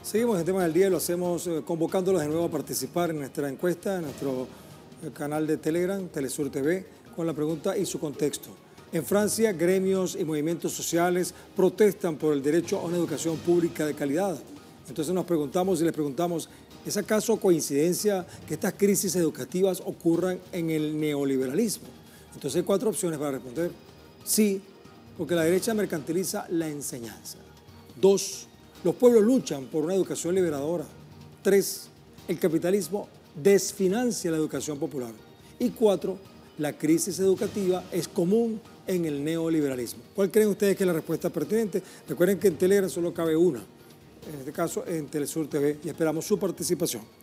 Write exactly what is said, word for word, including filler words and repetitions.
Seguimos en el tema del día y lo hacemos eh, convocándolos de nuevo a participar en nuestra encuesta, en nuestro eh, canal de Telegram, Telesur T V, con la pregunta y su contexto. En Francia, gremios y movimientos sociales protestan por el derecho a una educación pública de calidad. Entonces nos preguntamos y les preguntamos, ¿es acaso coincidencia que estas crisis educativas ocurran en el neoliberalismo? Entonces hay cuatro opciones para responder. Sí, porque la derecha mercantiliza la enseñanza. Dos, los pueblos luchan por una educación liberadora. Tres, el capitalismo desfinancia la educación popular. Y cuatro, la crisis educativa es común en el neoliberalismo. ¿Cuál creen ustedes que es la respuesta pertinente? Recuerden que en Telegram solo cabe una, en este caso en Telesur T V, y esperamos su participación.